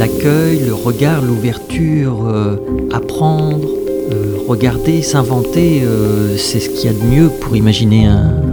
l'accueil, le regard, l'ouverture, apprendre, regarder, s'inventer, c'est ce qu'il y a de mieux pour imaginer